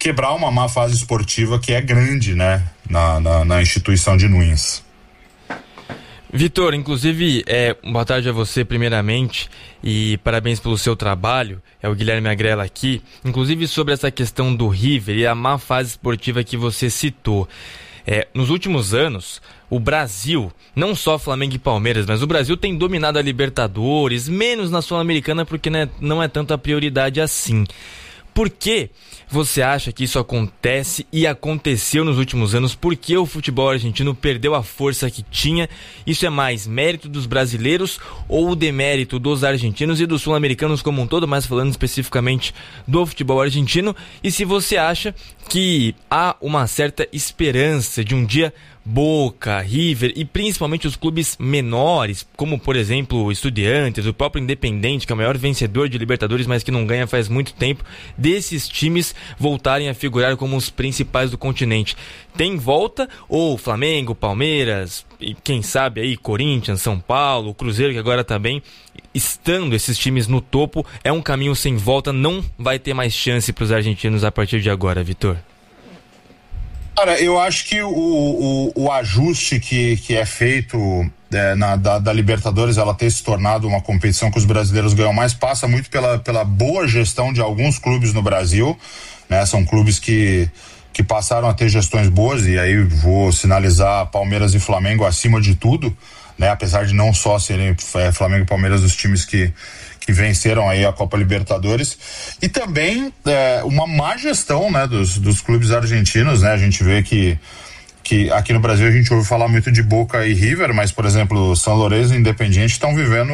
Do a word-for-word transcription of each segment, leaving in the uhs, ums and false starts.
quebrar uma má fase esportiva que é grande, né, na, na, na instituição de Nunes. Vitor, inclusive, é, boa tarde a você primeiramente e parabéns pelo seu trabalho, é o Guilherme Agrela aqui, inclusive sobre essa questão do River e a má fase esportiva que você citou. É, nos últimos anos, o Brasil, não só Flamengo e Palmeiras, mas o Brasil tem dominado a Libertadores, menos na Sul-Americana porque né, não é tanto a prioridade assim. Por que você acha que isso acontece e aconteceu nos últimos anos? Por que o futebol argentino perdeu a força que tinha? Isso é mais mérito dos brasileiros ou o demérito dos argentinos e dos sul-americanos como um todo, mas falando especificamente do futebol argentino? E se você acha que há uma certa esperança de um dia Boca, River e principalmente os clubes menores, como por exemplo o Estudiantes, o próprio Independente, que é o maior vencedor de Libertadores, mas que não ganha faz muito tempo, desses times voltarem a figurar como os principais do continente. Tem volta ou Flamengo, Palmeiras e quem sabe aí Corinthians, São Paulo, Cruzeiro, que agora tá bem, estando esses times no topo, é um caminho sem volta, não vai ter mais chance para os argentinos a partir de agora, Vitor? Cara, eu acho que o, o, o ajuste que, que é feito é, na, da, da Libertadores, ela ter se tornado uma competição que os brasileiros ganham mais, passa muito pela, pela boa gestão de alguns clubes no Brasil, né? São clubes que, que passaram a ter gestões boas, e aí vou sinalizar Palmeiras e Flamengo acima de tudo, né? Apesar de não só serem é, Flamengo e Palmeiras os times que que venceram aí a Copa Libertadores, e também é, uma má gestão, né, dos, dos clubes argentinos, né? A gente vê que, que aqui no Brasil a gente ouve falar muito de Boca e River, mas por exemplo São Lourenço e Independiente estão vivendo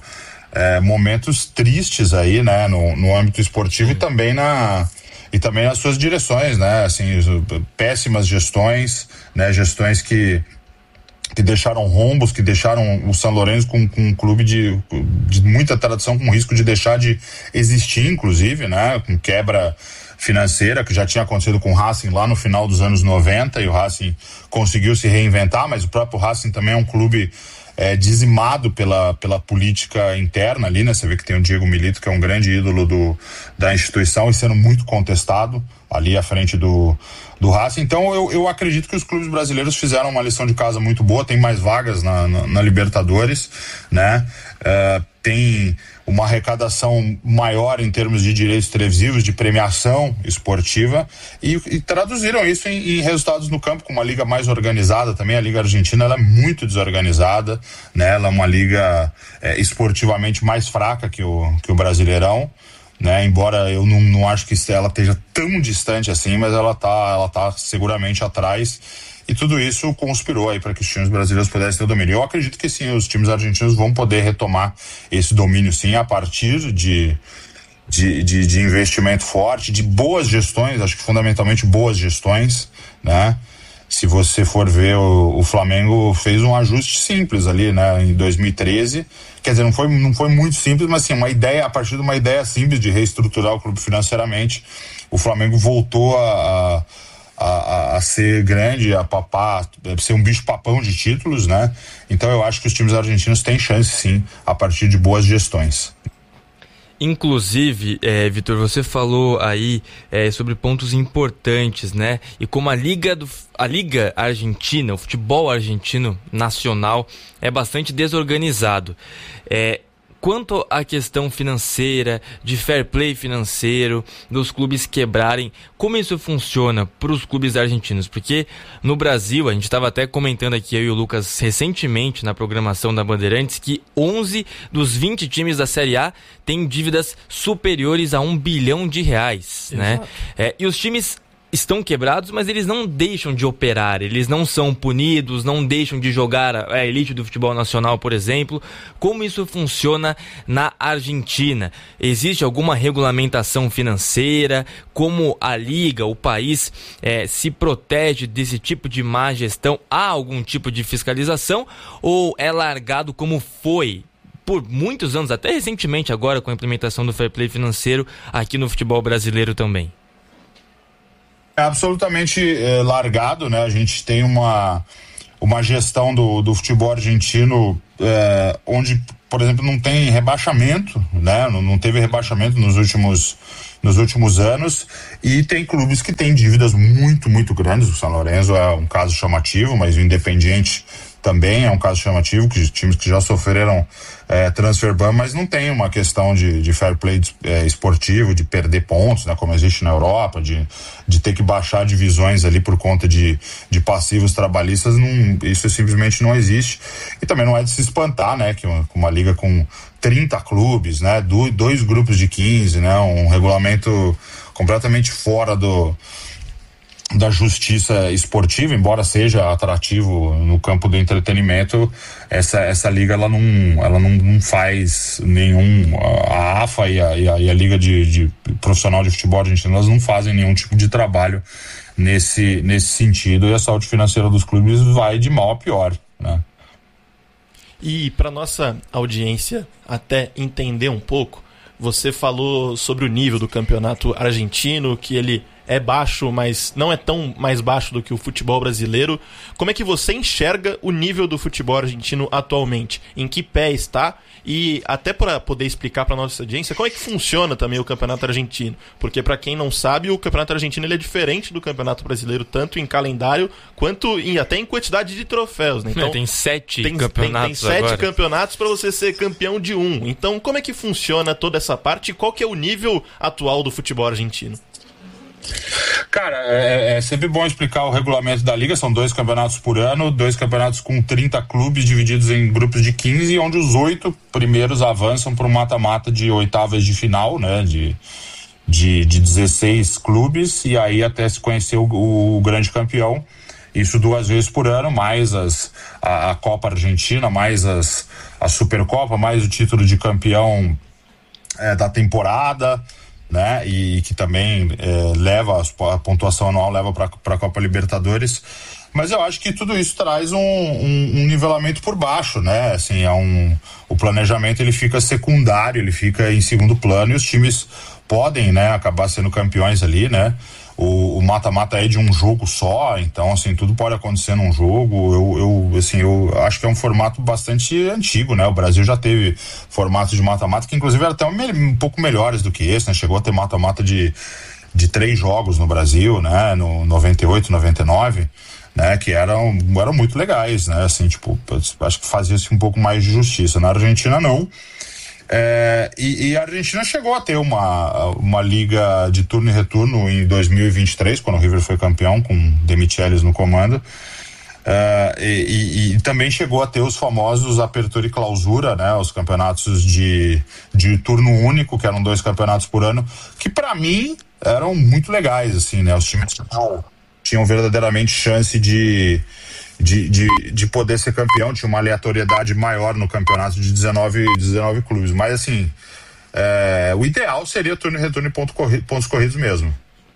é, momentos tristes aí, né, no, no âmbito esportivo e também na e também nas suas direções, né, assim, péssimas gestões, né, gestões que que deixaram rombos, que deixaram o São Lourenço com, com um clube de, de muita tradição, com risco de deixar de existir, inclusive, né, com quebra financeira, que já tinha acontecido com o Racing lá no final dos anos noventa, e o Racing conseguiu se reinventar, mas o próprio Racing também é um clube é, dizimado pela, pela política interna ali, né, você vê que tem o Diego Milito, que é um grande ídolo do, da instituição, e sendo muito contestado ali à frente do do Racing. Então eu, eu acredito que os clubes brasileiros fizeram uma lição de casa muito boa, tem mais vagas na, na, na Libertadores, né? Uh, tem uma arrecadação maior em termos de direitos televisivos, de premiação esportiva, e, e traduziram isso em, em resultados no campo, com uma liga mais organizada também. A Liga Argentina, ela é muito desorganizada, né? Ela é uma liga é, esportivamente mais fraca que o, que o Brasileirão, né? Embora eu não, não acho que ela esteja tão distante assim, mas ela tá, ela tá seguramente atrás, e tudo isso conspirou aí para que os times brasileiros pudessem ter o domínio. Eu acredito que sim, os times argentinos vão poder retomar esse domínio sim, a partir de, de, de, de investimento forte, de boas gestões, acho que fundamentalmente boas gestões, né? Se você for ver, o, o Flamengo fez um ajuste simples ali, né, em dois mil e treze, quer dizer, não foi, não foi muito simples, mas assim, uma ideia, a partir de uma ideia simples de reestruturar o clube financeiramente, o Flamengo voltou a, a, a, a ser grande, a papar, a ser um bicho papão de títulos, né? Então eu acho que os times argentinos têm chance sim, a partir de boas gestões. Inclusive, é, Vitor, você falou aí é, sobre pontos importantes, né? E como a Liga, do, a Liga Argentina, o futebol argentino nacional é bastante desorganizado. É, quanto à questão financeira, de fair play financeiro, dos clubes quebrarem, como isso funciona para os clubes argentinos? Porque no Brasil, a gente estava até comentando aqui, eu e o Lucas, recentemente na programação da Bandeirantes, que onze dos vinte times da Série A têm dívidas superiores a um bilhão de reais, né? É, e os times estão quebrados, mas eles não deixam de operar, eles não são punidos, não deixam de jogar a elite do futebol nacional, por exemplo. Como isso funciona na Argentina? Existe alguma regulamentação financeira? Como a liga, o país é, se protege desse tipo de má gestão? Há algum tipo de fiscalização ou é largado como foi por muitos anos, até recentemente agora com a implementação do fair play financeiro aqui no futebol brasileiro também? É absolutamente é, largado, né? A gente tem uma, uma gestão do, do futebol argentino é, onde, por exemplo, não tem rebaixamento, né? Não, não teve rebaixamento nos últimos, nos últimos anos, e tem clubes que têm dívidas muito, muito grandes. O São Lourenço é um caso chamativo, mas o Independiente também é um caso chamativo, que times que já sofreram é, transfer ban, mas não tem uma questão de, de fair play é, esportivo, de perder pontos, né, como existe na Europa, de, de ter que baixar divisões ali por conta de, de passivos trabalhistas. Não, isso simplesmente não existe. E também não é de se espantar, né, que uma, uma liga com trinta clubes, né, do, dois grupos de quinze, né, um regulamento completamente fora do da justiça esportiva, embora seja atrativo no campo do entretenimento, essa, essa liga ela não, ela não, não faz nenhum, a AFA e a, e a, e a Liga de, de Profissional de Futebol Argentino, elas não fazem nenhum tipo de trabalho nesse, nesse sentido, e a saúde financeira dos clubes vai de mal a pior, né? E para nossa audiência até entender um pouco, você falou sobre o nível do campeonato argentino, que ele é baixo, mas não é tão mais baixo do que o futebol brasileiro. Como é que você enxerga o nível do futebol argentino atualmente? Em que pé está? E até para poder explicar para nossa audiência, como é que funciona também o campeonato argentino? Porque para quem não sabe, o campeonato argentino ele é diferente do campeonato brasileiro, tanto em calendário quanto em, até em quantidade de troféus, né? Então, é, tem sete tem, campeonatos Tem, tem sete agora. campeonatos para você ser campeão de um. Então, como é que funciona toda essa parte e qual que é o nível atual do futebol argentino? Cara, é, é sempre bom explicar o regulamento da liga. São dois campeonatos por ano, dois campeonatos com trinta clubes divididos em grupos de quinze, onde os oito primeiros avançam para o mata-mata de oitavas de final, né, de, de, de dezesseis clubes, e aí até se conhecer o, o grande campeão. Isso duas vezes por ano, mais as, a, a Copa Argentina, mais as, a Supercopa, mais o título de campeão é, da temporada, né, e que também é, leva a pontuação anual leva para a Copa Libertadores. Mas eu acho que tudo isso traz um, um, um nivelamento por baixo, né? Assim, é um, o planejamento ele fica secundário, ele fica em segundo plano, e os times podem, né, acabar sendo campeões ali, né? O, o mata-mata é de um jogo só, então assim, tudo pode acontecer num jogo. Eu, eu, assim, eu acho que é um formato bastante antigo, né? O Brasil já teve formatos de mata-mata que inclusive eram até um, um pouco melhores do que esse, né? Chegou a ter mata-mata de, de três jogos no Brasil, né? No noventa e oito, noventa e nove, né? Que eram, eram muito legais, né? Assim, tipo, acho que fazia-se um pouco mais de justiça. Na Argentina, não. É, e, e a Argentina chegou a ter uma, uma liga de turno e retorno em dois mil e vinte e três, quando o River foi campeão, com De Michelis no comando. É, e, e, e também chegou a ter os famosos Apertura e Clausura, né, os campeonatos de, de turno único, que eram dois campeonatos por ano, que para mim eram muito legais, assim, né, os times tinham, tinham verdadeiramente chance de De, de, de poder ser campeão. Tinha uma aleatoriedade maior no campeonato de dezenove, dezenove clubes, mas assim, é, o ideal seria turno e retorno e ponto corri, pontos corridos mesmo.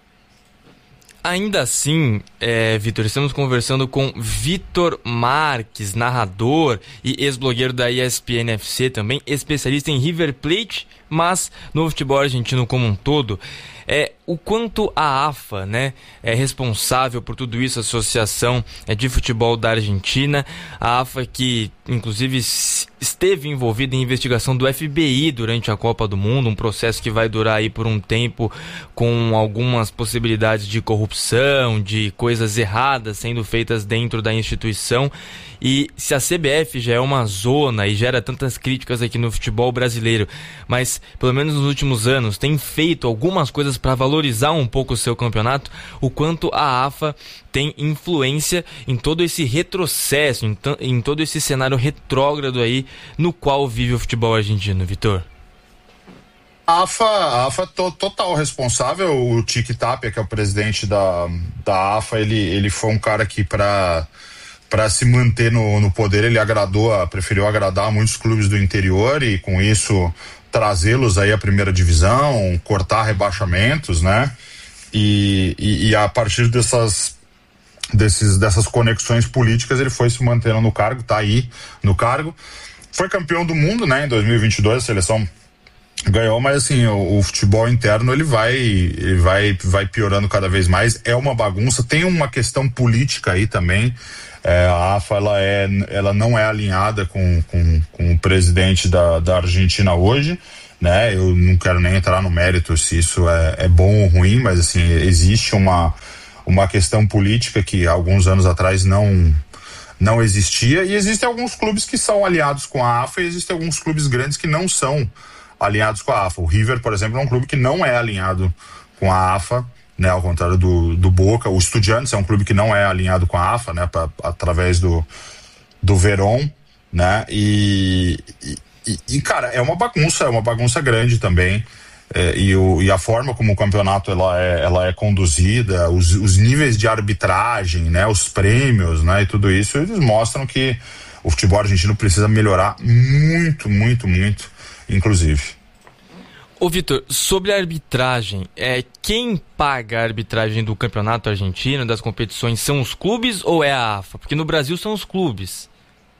Ainda assim, é, Vitor, estamos conversando com Vitor Marques, narrador e ex-blogueiro da E S P N F C também, especialista em River Plate, mas no futebol argentino como um todo. É, o quanto a AFA, né, é responsável por tudo isso, a Associação de Futebol da Argentina, a AFA que inclusive esteve envolvida em investigação do F B I durante a Copa do Mundo, um processo que vai durar aí por um tempo, com algumas possibilidades de corrupção, de coisas erradas sendo feitas dentro da instituição. E se a C B F já é uma zona e gera tantas críticas aqui no futebol brasileiro, mas pelo menos nos últimos anos tem feito algumas coisas para valorizar um pouco o seu campeonato, o quanto a AFA tem influência em todo esse retrocesso, em, t- em todo esse cenário retrógrado aí no qual vive o futebol argentino, Vitor? A AFA, a AFA to, total responsável. O Tic Tapia, que é o presidente da, da AFA, ele, ele foi um cara que para para se manter no, no poder, ele agradou, preferiu agradar muitos clubes do interior e com isso trazê-los aí à primeira divisão, cortar rebaixamentos, né? E, e, e a partir dessas, desses, dessas conexões políticas ele foi se mantendo no cargo, tá aí no cargo. Foi campeão do mundo, né? Em dois mil e vinte e dois, a seleção Ganhou, mas assim, o, o futebol interno ele vai, ele vai, vai piorando cada vez mais. É uma bagunça, tem uma questão política aí também. É, a AFA ela, é, ela não é alinhada com, com, com o presidente da, da Argentina hoje, né? Eu não quero nem entrar no mérito se isso é, é bom ou ruim, mas assim, existe uma, uma questão política que alguns anos atrás não, não existia, e existem alguns clubes que são aliados com a AFA e existem alguns clubes grandes que não são alinhados com a AFA. O River, por exemplo, é um clube que não é alinhado com a AFA, né, ao contrário do, do Boca. O Estudiantes é um clube que não é alinhado com a AFA, né, pra, através do, do Verón, né, e, e, e, cara, é uma bagunça, é uma bagunça grande também, é, e, o, e a forma como o campeonato ela é, ela é conduzida, os, os níveis de arbitragem, né, os prêmios, né, e tudo isso, eles mostram que o futebol argentino precisa melhorar muito, muito, muito, inclusive. Ô Vitor, sobre a arbitragem, é, quem paga a arbitragem do campeonato argentino, das competições, são os clubes ou é a AFA? Porque no Brasil são os clubes.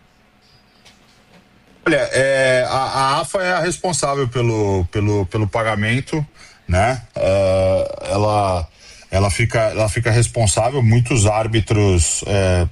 Olha, é, a, a AFA é a responsável pelo, pelo, pelo pagamento, né? É, ela, ela, fica, ela fica responsável, muitos árbitros é,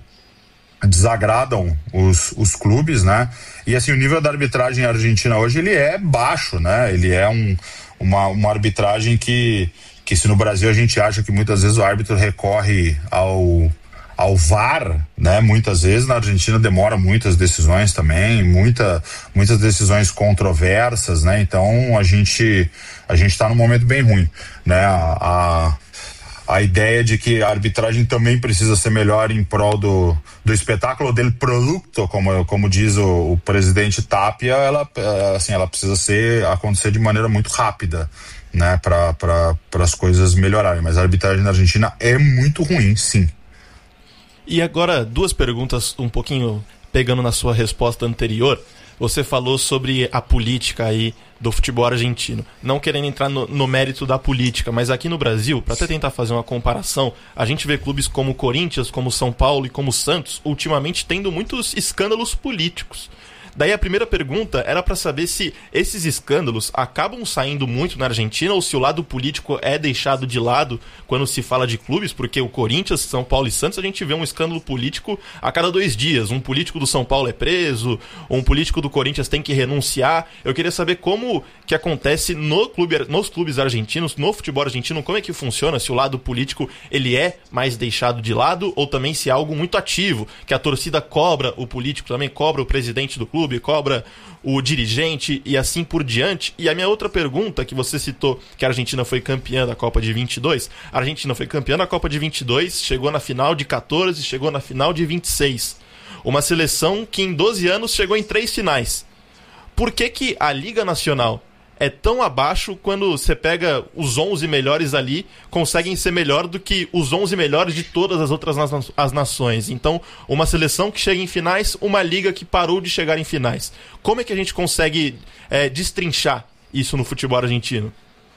desagradam os, os clubes, né? E assim, o nível da arbitragem argentina hoje, ele é baixo, né? Ele é um, uma, uma arbitragem que, que se no Brasil a gente acha que muitas vezes o árbitro recorre ao, ao V A R, né? Muitas vezes na Argentina demora muitas decisões também, muita, muitas decisões controversas, né? Então a gente a gente está num momento bem ruim, né? A, a A ideia de que a arbitragem também precisa ser melhor em prol do, do espetáculo, del producto, como, como diz o, o presidente Tapia, ela, assim, ela precisa ser, acontecer de maneira muito rápida, né, para para as coisas melhorarem. Mas a arbitragem na Argentina é muito ruim, sim. E agora, duas perguntas um pouquinho pegando na sua resposta anterior. Você falou sobre a política aí do futebol argentino. Não querendo entrar no, no mérito da política, mas aqui no Brasil, para até tentar fazer uma comparação, a gente vê clubes como o Corinthians, como o São Paulo e como o Santos, ultimamente tendo muitos escândalos políticos. Daí a primeira pergunta era para saber se esses escândalos acabam saindo muito na Argentina ou se o lado político é deixado de lado quando se fala de clubes, porque o Corinthians, São Paulo e Santos a gente vê um escândalo político a cada dois dias. Um político do São Paulo é preso, um político do Corinthians tem que renunciar. Eu queria saber como que acontece no clube, nos clubes argentinos, no futebol argentino, como é que funciona, se o lado político ele é mais deixado de lado ou também se é algo muito ativo, que a torcida cobra o político, também cobra o presidente do clube, cobra o dirigente e assim por diante. E a minha outra pergunta, que você citou que a Argentina foi campeã da Copa de vinte e dois, a Argentina foi campeã da Copa de vinte e dois, chegou na final de quatorze, chegou na final de vinte e seis. Uma seleção que em doze anos chegou em três finais. Por que que a Liga Nacional é tão abaixo quando você pega os onze melhores ali, conseguem ser melhor do que os onze melhores de todas as outras na- as nações? Então, uma seleção que chega em finais, uma liga que parou de chegar em finais. Como é que a gente consegue é, destrinchar isso no futebol argentino?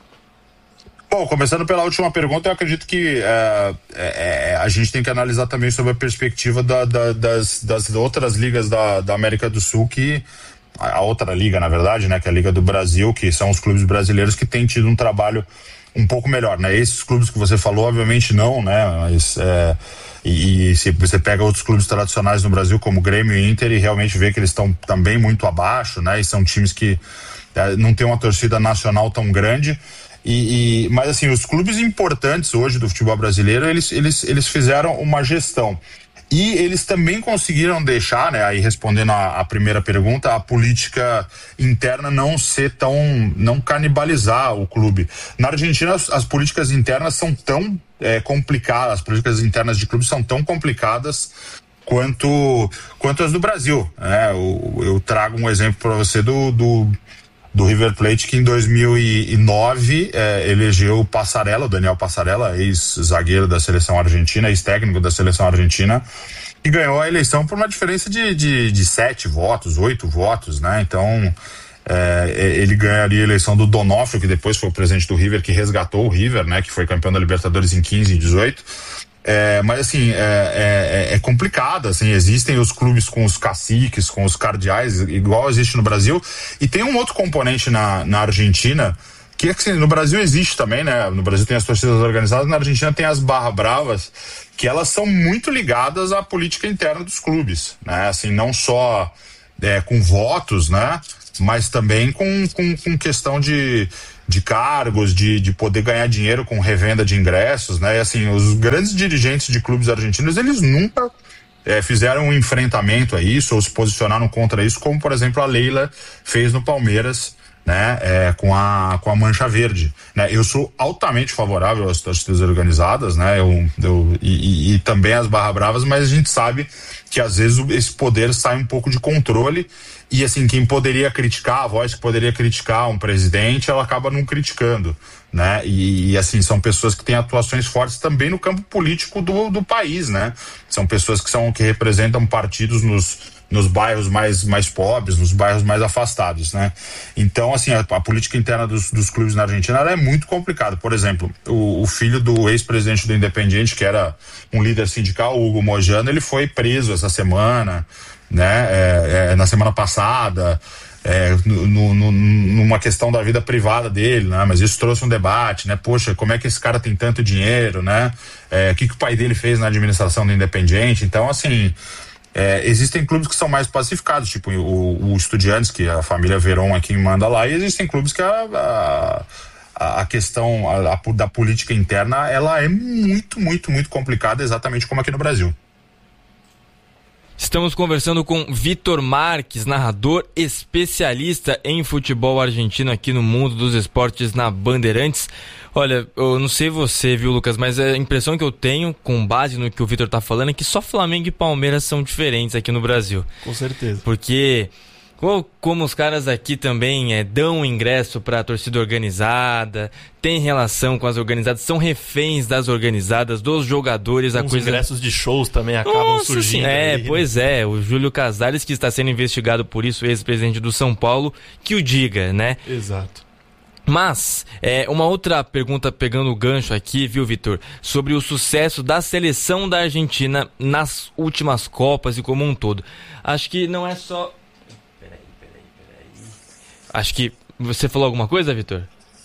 Bom, começando pela última pergunta, eu acredito que é, é, a gente tem que analisar também sobre a perspectiva da, da, das, das outras ligas da, da América do Sul, que a outra liga, na verdade, né, que é a Liga do Brasil, que são os clubes brasileiros que têm tido um trabalho um pouco melhor, né? Esses clubes que você falou, obviamente não, né? Mas, é, e, e se você pega outros clubes tradicionais no Brasil, como Grêmio e Inter, e realmente vê que eles estão também muito abaixo, né? E são times que é, não tem uma torcida nacional tão grande. E, e, mas assim, os clubes importantes hoje do futebol brasileiro, eles, eles, eles fizeram uma gestão. E eles também conseguiram deixar, né, aí respondendo a, a primeira pergunta, a política interna não ser tão, não canibalizar o clube. Na Argentina, as, as políticas internas são tão é, complicadas, as políticas internas de clubes são tão complicadas quanto, quanto as do Brasil, né? Eu, eu trago um exemplo para você do, do, do River Plate, que em dois mil e nove é, elegeu o Passarella, o Daniel Passarella, ex-zagueiro da seleção argentina, ex-técnico da seleção argentina, e ganhou a eleição por uma diferença de, de, de sete votos, oito votos, né? Então, é, ele ganharia a eleição do Donofrio, que depois foi o presidente do River, que resgatou o River, né? Que foi campeão da Libertadores em quinze e dezoito. É, mas assim, é, é, é complicado, assim, existem os clubes com os caciques, com os cardeais, igual existe no Brasil, e tem um outro componente na, na Argentina, que é que assim, no Brasil existe também, né? No Brasil tem as torcidas organizadas, na Argentina tem as barra bravas, que elas são muito ligadas à política interna dos clubes, né? Assim, não só é, com votos, né? Mas também com, com, com questão de de cargos, de, de poder ganhar dinheiro com revenda de ingressos, né? E assim, os grandes dirigentes de clubes argentinos, eles nunca é, fizeram um enfrentamento a isso ou se posicionaram contra isso, como por exemplo a Leila fez no Palmeiras, né? É, com a com a Mancha Verde, né? Eu sou altamente favorável às torcidas organizadas, né? Eu, eu, e, e, e também às barra bravas, mas a gente sabe que às vezes esse poder sai um pouco de controle. E assim, quem poderia criticar, a voz que poderia criticar um presidente, ela acaba não criticando, né? E, e assim, são pessoas que têm atuações fortes também no campo político do, do país, né? São pessoas que são que representam partidos nos, nos bairros mais, mais pobres, nos bairros mais afastados, né? Então, assim, a, a política interna dos, dos clubes na Argentina, ela é muito complicada. Por exemplo, o, o filho do ex-presidente do Independiente, que era um líder sindical, o Hugo Mojano, ele foi preso essa semana, né, é, é, na semana passada, é, no, no, numa questão da vida privada dele, né, mas isso trouxe um debate, né, poxa, como é que esse cara tem tanto dinheiro, né, é, o que, que o pai dele fez na administração do Independiente. Então, assim, é, existem clubes que são mais pacificados, tipo o, o Estudiantes, que a família Veron aqui manda lá, e existem clubes que a, a, a questão a, a, da política interna, ela é muito, muito, muito complicada, exatamente como aqui no Brasil. Estamos conversando com Vitor Marques, narrador especialista em futebol argentino aqui no Mundo dos Esportes na Bandeirantes. Olha, eu não sei você, viu, Lucas, mas a impressão que eu tenho, com base no que o Vitor tá falando, é que só Flamengo e Palmeiras são diferentes aqui no Brasil. Com certeza. Porque como os caras aqui também é, dão ingresso para a torcida organizada, tem relação com as organizadas, são reféns das organizadas, dos jogadores. Os a coisa... ingressos de shows também acabam Nossa, surgindo. Sim, é, aí, pois né? é, o Júlio Casares, que está sendo investigado por isso, ex-presidente do São Paulo, que o diga, né? Exato. Mas, é, uma outra pergunta pegando o gancho aqui, viu, Vitor? Sobre o sucesso da seleção da Argentina nas últimas Copas e como um todo. Acho que não é só... Peraí, peraí, peraí... Acho que... Você falou alguma coisa, Vitor?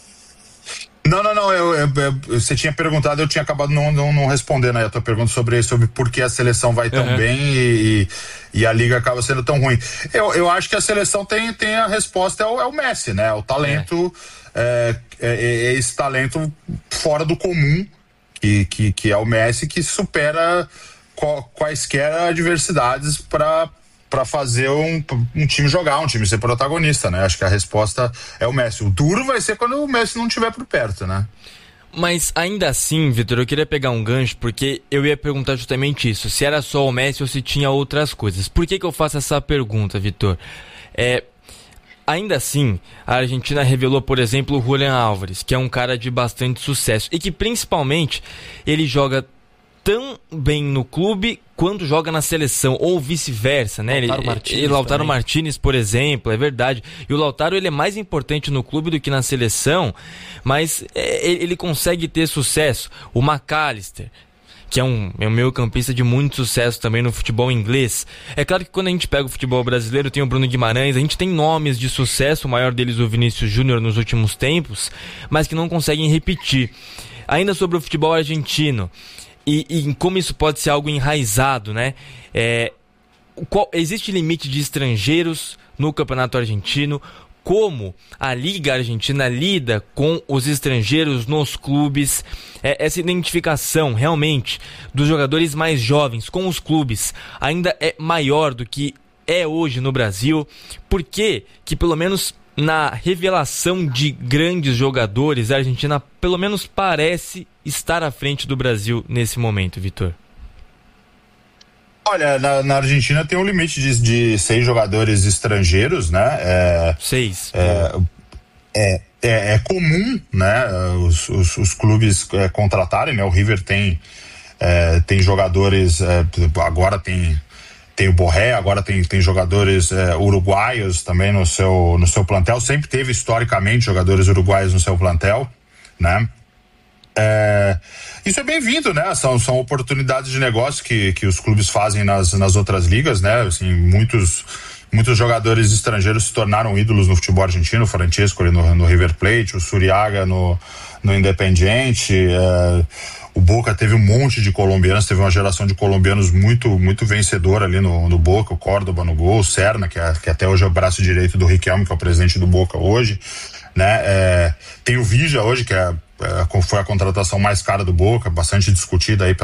Não, não, não, eu, eu, eu, você tinha perguntado, eu tinha acabado não, não, não respondendo aí a tua pergunta sobre, sobre por que a seleção vai tão uhum. bem e, e, e a liga acaba sendo tão ruim. Eu, eu acho que a seleção tem, tem a resposta, é o, é o Messi, né? O talento, é. É, é, é esse talento fora do comum, que, que, que é o Messi, que supera qual, quaisquer adversidades para para fazer um, um time jogar, um time ser protagonista, né? Acho que a resposta é o Messi. O duro vai ser quando o Messi não estiver por perto, né? Mas ainda assim, Vitor, eu queria pegar um gancho, porque eu ia perguntar justamente isso, se era só o Messi ou se tinha outras coisas. Por que que eu faço essa pergunta, Vitor? É, ainda assim, a Argentina revelou, por exemplo, o Julián Álvares, que é um cara de bastante sucesso e que principalmente ele joga tão bem no clube quanto joga na seleção, ou vice-versa, né? Lautaro ele, Martínez ele, Lautaro também. Martínez, por exemplo, é verdade. E o Lautaro, ele é mais importante no clube do que na seleção, mas é, ele consegue ter sucesso. O McAllister, que é um, é um meio-campista de muito sucesso também no futebol inglês. É claro que quando a gente pega o futebol brasileiro, tem o Bruno Guimarães, a gente tem nomes de sucesso, o maior deles o Vinícius Júnior nos últimos tempos, mas que não conseguem repetir. Ainda sobre o futebol argentino, E, e como isso pode ser algo enraizado, né? É, qual, existe limite de estrangeiros no campeonato argentino? Como a Liga Argentina lida com os estrangeiros nos clubes? É, essa identificação realmente dos jogadores mais jovens com os clubes ainda é maior do que é hoje no Brasil? Por que que pelo menos na revelação de grandes jogadores, a Argentina pelo menos parece estar à frente do Brasil nesse momento, Vitor? Olha, na, na Argentina tem um limite de, de seis jogadores estrangeiros, né? É, seis. É, é, é, é comum, né? Os, os, os clubes é, contratarem, né? O River tem, é, tem jogadores, é, agora tem... Tem o Borré, agora tem, tem jogadores é, uruguaios também no seu, no seu plantel. Sempre teve, historicamente, jogadores uruguaios no seu plantel, né? É, isso é bem-vindo, né? São, são oportunidades de negócio que, que os clubes fazem nas, nas outras ligas, né? Assim, muitos, muitos jogadores estrangeiros se tornaram ídolos no futebol argentino, o Francesco ali no, no River Plate, o Suriaga no, no Independiente, é, o Boca teve um monte de colombianos, teve uma geração de colombianos muito, muito vencedora ali no, no Boca, o Córdoba no gol, o Serna, que, é, que até hoje é o braço direito do Riquelme, que é o presidente do Boca hoje, né? É, tem o Vija hoje, que é, é, foi a contratação mais cara do Boca, bastante discutida aí